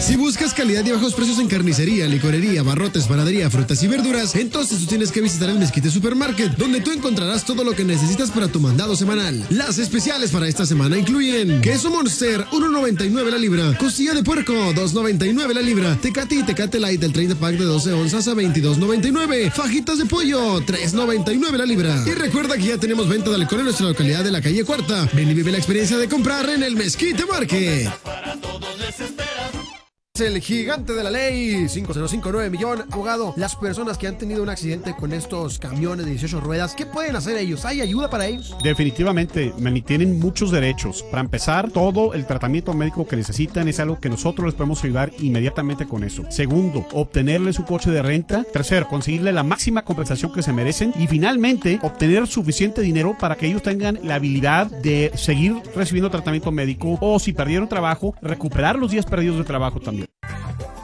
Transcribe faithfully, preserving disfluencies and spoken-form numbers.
Si buscas calidad y bajos precios en carnicería, licorería, barrotes, panadería, frutas y verduras, entonces tú tienes que visitar el Mezquite Supermarket, donde tú encontrarás todo lo que necesitas para tu mandado semanal. Las especiales para esta semana incluyen queso Monster, uno noventa y nueve la libra, costilla de puerco, dos noventa y nueve la libra, Tecate y Tecate Light del treinta pack de doce onzas a veintidós noventa y nueve, fajitas de pollo, tres noventa y nueve la libra. Y recuerda que ya tenemos venta de alcohol en nuestra localidad de la calle Cuarta. Ven y vive la experiencia de comprar en el Mezquite Market. El gigante de la ley, cinco cero cinco nueve millón. Abogado, las personas que han tenido un accidente con estos camiones de dieciocho ruedas, ¿qué pueden hacer ellos? ¿Hay ayuda para ellos? Definitivamente, Manny, tienen muchos derechos. Para empezar, todo el tratamiento médico que necesitan es algo que nosotros les podemos ayudar inmediatamente con eso. Segundo, obtenerles un coche de renta. Tercero, conseguirle la máxima compensación que se merecen. Y finalmente, obtener suficiente dinero para que ellos tengan la habilidad de seguir recibiendo tratamiento médico o, si perdieron trabajo, recuperar los días perdidos de trabajo también.